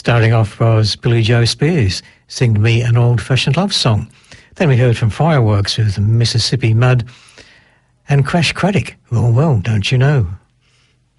Starting off was Billy Joe Spears, Sing Me an Old-Fashioned Love Song. Then we heard from Fireworks with Mississippi Mud and Crash Craddock, Oh Well, Don't You Know.